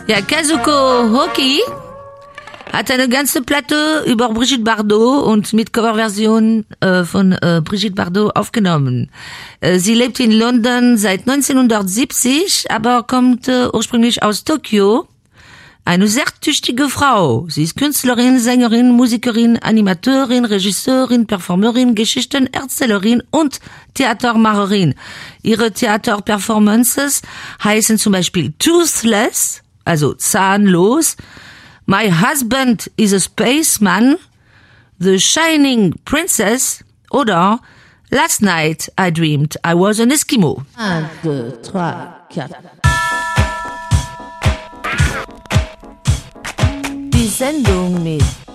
Ja, Kazuko Hoki hat eine ganze Platte über Brigitte Bardot und mit Coverversion von Brigitte Bardot aufgenommen. Sie lebt in London seit 1970, aber kommt ursprünglich aus Tokio. Eine sehr tüchtige Frau. Sie ist Künstlerin, Sängerin, Musikerin, Animateurin, Regisseurin, Performerin, Geschichtenerzählerin und Theatermacherin. Ihre Theaterperformances heißen zum Beispiel Toothless, also zahnlos, My Husband is a Spaceman, The Shining Princess oder Last Night I Dreamed I Was an Eskimo. 1, 2, 3, 4. Die Sendung mit